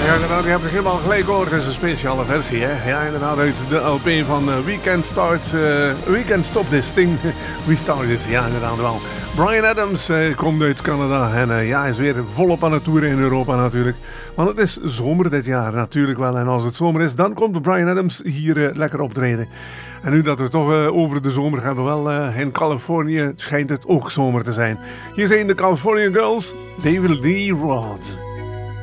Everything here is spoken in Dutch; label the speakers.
Speaker 1: Ja, inderdaad, je hebt het helemaal gelijk hoor. Het is een speciale versie, hè. Ja, inderdaad, uit de LP van We Can't Stop This Thing. We Started, ja, inderdaad wel. Bryan Adams komt uit Canada en ja, is weer volop aan het toeren in Europa natuurlijk. Want het is zomer dit jaar natuurlijk wel. En als het zomer is, dan komt Bryan Adams hier lekker optreden. En nu dat we het toch over de zomer hebben, wel in Californië schijnt het ook zomer te zijn. Hier zijn de California Girls, David Lee Roth.